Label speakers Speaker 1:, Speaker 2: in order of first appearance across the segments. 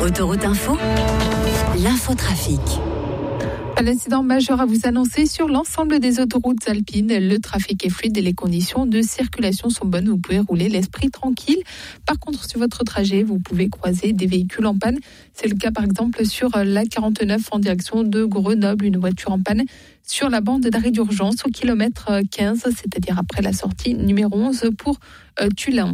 Speaker 1: Autoroute Info, l'infotrafic.
Speaker 2: Un incident majeur à vous annoncer sur l'ensemble des autoroutes alpines. Le trafic est fluide et les conditions de circulation sont bonnes. Vous pouvez rouler l'esprit tranquille. Par contre, sur votre trajet, vous pouvez croiser des véhicules en panne. C'est le cas par exemple sur la 49 en direction de Grenoble. Une voiture en panne sur la bande d'arrêt d'urgence au kilomètre 15, c'est-à-dire après la sortie numéro 11 pour Tullin.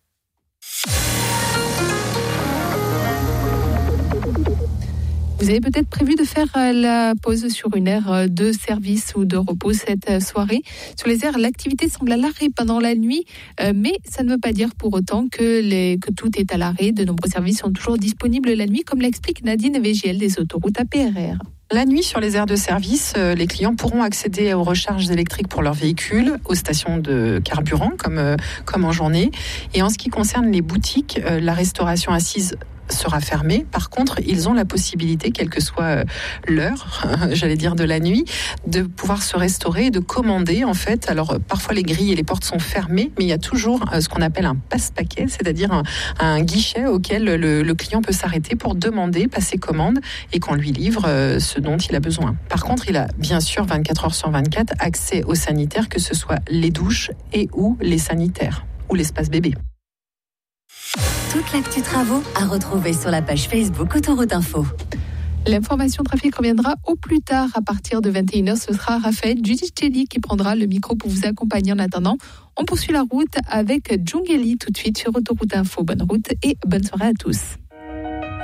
Speaker 2: Vous avez peut-être prévu de faire la pause sur une aire de service ou de repos cette soirée. Sur les aires, l'activité semble à l'arrêt pendant la nuit, mais ça ne veut pas dire pour autant que tout est à l'arrêt. De nombreux services sont toujours disponibles la nuit, comme l'explique Nadine Végiel des autoroutes APRR.
Speaker 3: La nuit, sur les aires de service, les clients pourront accéder aux recharges électriques pour leurs véhicules, aux stations de carburant, comme en journée. Et en ce qui concerne les boutiques, la restauration assise sera fermée. Par contre, ils ont la possibilité, quelle que soit l'heure, j'allais dire de la nuit, de pouvoir se restaurer et de commander, en fait. Alors, parfois, les grilles et les portes sont fermées, mais il y a toujours ce qu'on appelle un passe-paquet, c'est-à-dire un guichet auquel le client peut s'arrêter pour demander, passer commande et qu'on lui livre ce dont il a besoin. Par contre, il a bien sûr 24 heures sur 24 accès aux sanitaires, que ce soit les douches et ou les sanitaires ou l'espace bébé.
Speaker 1: Toute l'actu travaux à retrouver sur la page Facebook Autoroute Info.
Speaker 2: L'information trafic reviendra au plus tard à partir de 21h. Ce sera Raphaël Giudicelli qui prendra le micro pour vous accompagner. En attendant, on poursuit la route avec Djungeli tout de suite sur Autoroute Info. Bonne route et bonne soirée à tous.